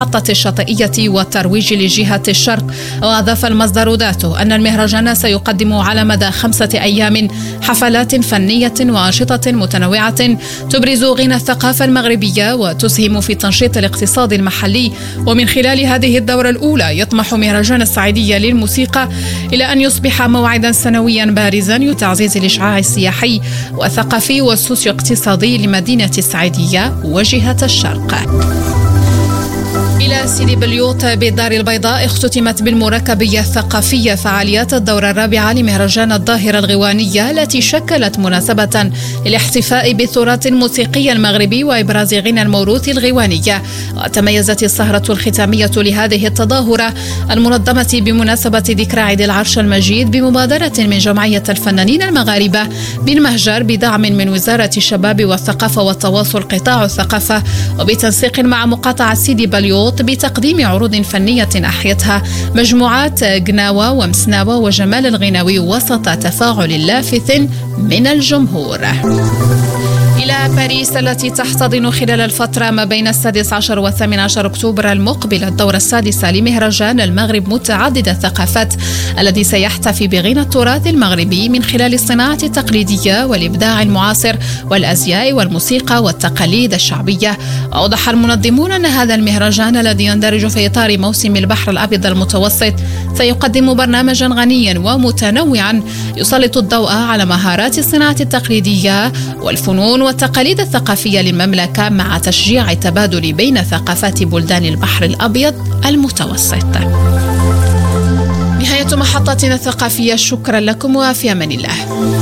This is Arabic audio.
المحطة الشاطئية والترويج لجهة الشرق. وأضاف المصدر ذاته أن المهرجان سيقدم على مدى 5 أيام حفلات فنية وأنشطة متنوعة تبرز غنى الثقافة المغربية وتسهم في تنشيط الاقتصاد المحلي. ومن خلال هذه الدورة الأولى يطمح مهرجان السعيدية للموسيقى إلى أن يصبح موعدا سنويا بارزا لتعزيز الإشعاع السياحي والثقافي والسوسيو اقتصادي لمدينة السعيدية وجهة الشرق. إلى سيدي بليوط بالدار البيضاء اختتمت بالمركبية الثقافية فعاليات الدورة الرابعة لمهرجان الظاهرة الغوانية التي شكلت مناسبة للاحتفاء بالتراث الموسيقي المغربي وإبراز غنى الموروث الغواني. وتميزت السهرة الختامية لهذه التظاهرة المنظمة بمناسبة ذكرى عيد العرش المجيد بمبادرة من جمعية الفنانين المغاربة بالمهجر بدعم من وزارة الشباب والثقافة والتواصل قطاع الثقافة وبتنسيق مع مقاطعة سيدي بليوط بتقديم عروض فنية أحيتها مجموعات قناوة ومسناوة وجمال الغناوي وسط تفاعل لافت من الجمهور. إلى باريس التي تحتضن خلال الفترة ما بين 16 و 18 أكتوبر المقبل الدورة السادسة لمهرجان المغرب متعدد الثقافات الذي سيحتفي بغنى التراث المغربي من خلال الصناعة التقليدية والإبداع المعاصر والأزياء والموسيقى والتقاليد الشعبية. أوضح المنظمون أن هذا المهرجان الذي يندرج في إطار موسم البحر الأبيض المتوسط سيقدم برنامجا غنيا ومتنوعا يسلط الضوء على مهارات الصناعة التقليدية والفنون والتقاليد الثقافية للمملكة مع تشجيع التبادل بين ثقافات بلدان البحر الأبيض المتوسط. نهاية محطتنا الثقافية، شكرا لكم وفي أمان الله.